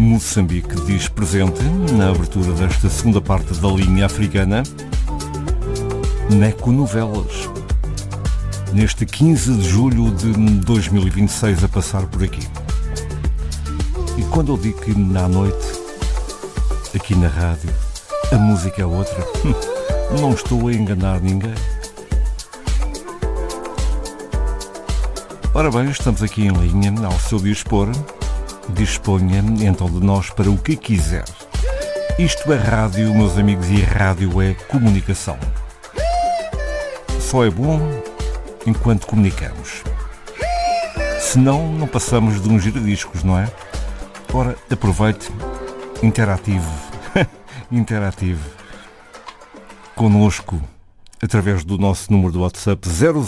Moçambique diz presente na abertura desta segunda parte da linha africana. Neco Novelas. Neste 15 de julho de 2026 a passar por aqui. E quando eu digo que à noite, aqui na rádio, a música é outra, não estou a enganar ninguém. Ora bem, estamos aqui em linha, ao seu dispor. Disponha então de nós para o que quiser. Isto é rádio, meus amigos, e rádio é comunicação. Só é bom enquanto comunicamos. Senão, não passamos de um giradiscos, não é? Ora, aproveite, interativo, interativo, connosco, através do nosso número do WhatsApp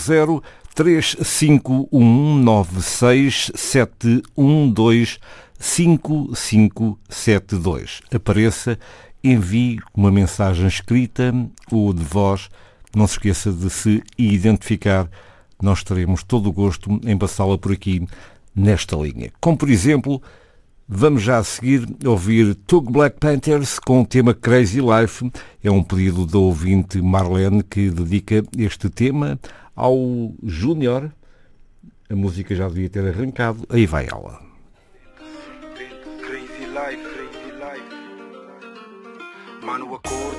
0035196712552. Apareça, envie uma mensagem escrita ou de voz. Não se esqueça de se identificar. Nós teremos todo o gosto em passá-la por aqui nesta linha. Como, por exemplo, vamos já a seguir ouvir Tug Black Panthers com o tema Crazy Life. É um pedido da ouvinte Marlene que dedica este tema ao Júnior. A música já devia ter arrancado. Aí vai ela. Crazy life, crazy life. Mano, acordo